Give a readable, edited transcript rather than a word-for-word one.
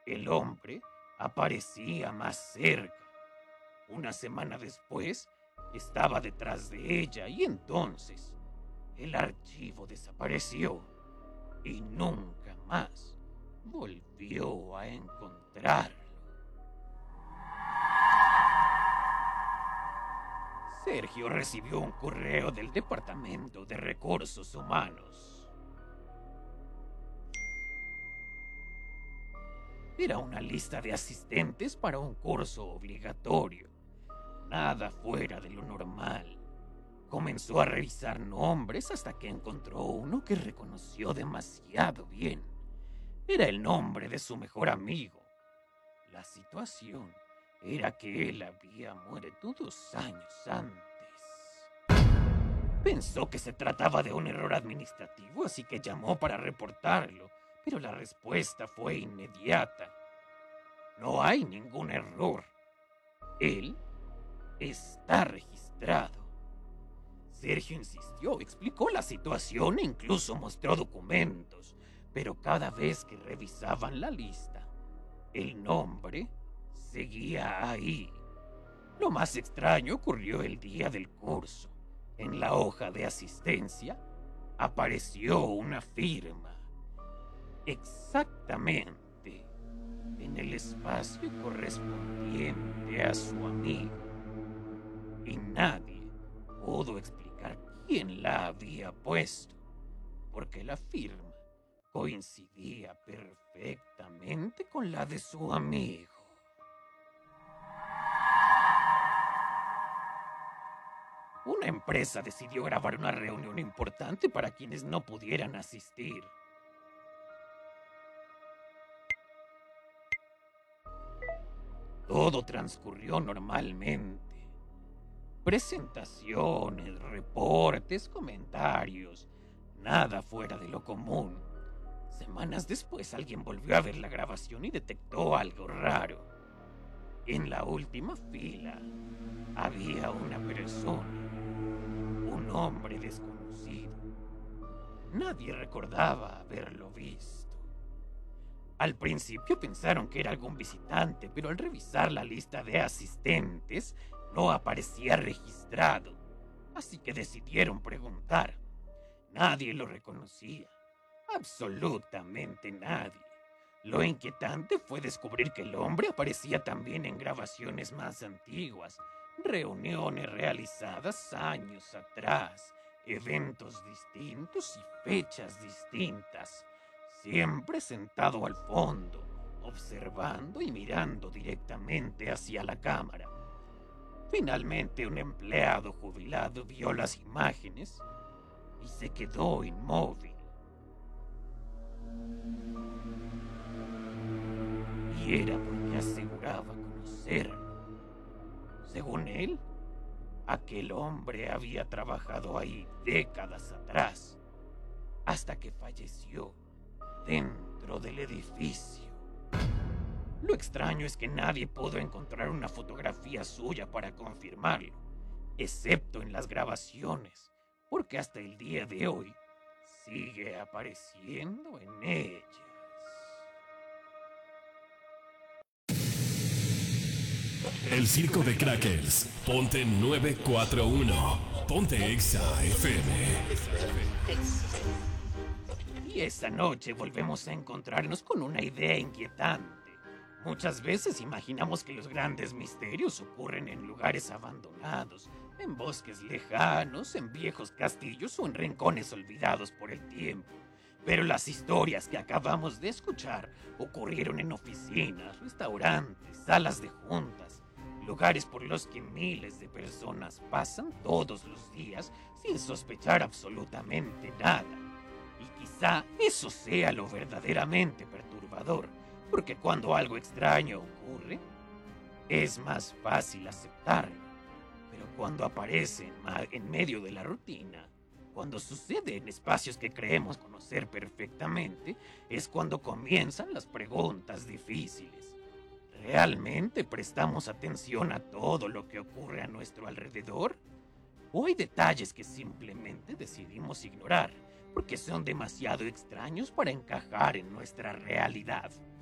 El hombre aparecía más cerca. Una semana después, estaba detrás de ella y entonces el archivo desapareció y nunca más volvió a encontrarlo. Sergio recibió un correo del Departamento de Recursos Humanos. Era una lista de asistentes para un curso obligatorio. Nada fuera de lo normal. Comenzó a revisar nombres hasta que encontró uno que reconoció demasiado bien. Era el nombre de su mejor amigo. La situación era que él había muerto 2 años antes. Pensó que se trataba de un error administrativo, así que llamó para reportarlo, pero la respuesta fue inmediata. No hay ningún error. Él está registrado. Sergio insistió, explicó la situación e incluso mostró documentos, pero cada vez que revisaban la lista, el nombre seguía ahí. Lo más extraño ocurrió el día del curso. En la hoja de asistencia apareció una firma. Exactamente en el espacio correspondiente a su amigo. Y nadie pudo explicar quién la había puesto, porque la firma coincidía perfectamente con la de su amigo. Una empresa decidió grabar una reunión importante para quienes no pudieran asistir. Todo transcurrió normalmente. Presentaciones, reportes, comentarios, nada fuera de lo común. Semanas después alguien volvió a ver la grabación y detectó algo raro. En la última fila había una persona, un hombre desconocido. Nadie recordaba haberlo visto. Al principio pensaron que era algún visitante, pero al revisar la lista de asistentes no aparecía registrado, así que decidieron preguntar. Nadie lo reconocía, absolutamente nadie. Lo inquietante fue descubrir que el hombre aparecía también en grabaciones más antiguas, reuniones realizadas años atrás, eventos distintos y fechas distintas, siempre sentado al fondo, observando y mirando directamente hacia la cámara. Finalmente un empleado jubilado vio las imágenes y se quedó inmóvil. Y era porque aseguraba conocerlo. Según él, aquel hombre había trabajado ahí décadas atrás, hasta que falleció dentro del edificio. Lo extraño es que nadie pudo encontrar una fotografía suya para confirmarlo, excepto en las grabaciones, porque hasta el día de hoy sigue apareciendo en ellas. El circo de Crackers. Ponte 941. Ponte Exa FM. Y esta noche volvemos a encontrarnos con una idea inquietante. Muchas veces imaginamos que los grandes misterios ocurren en lugares abandonados, en bosques lejanos, en viejos castillos o en rincones olvidados por el tiempo. Pero las historias que acabamos de escuchar ocurrieron en oficinas, restaurantes, salas de juntas, lugares por los que miles de personas pasan todos los días sin sospechar absolutamente nada. Y quizá eso sea lo verdaderamente perturbador, porque cuando algo extraño ocurre, es más fácil aceptarlo. Pero cuando aparece en medio de la rutina, cuando sucede en espacios que creemos conocer perfectamente, es cuando comienzan las preguntas difíciles. ¿Realmente prestamos atención a todo lo que ocurre a nuestro alrededor? ¿O hay detalles que simplemente decidimos ignorar porque son demasiado extraños para encajar en nuestra realidad?